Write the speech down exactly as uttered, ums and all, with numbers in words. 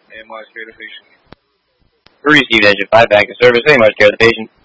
A M Y, care the patient. Received engine five back to service. A M Y, care the patient.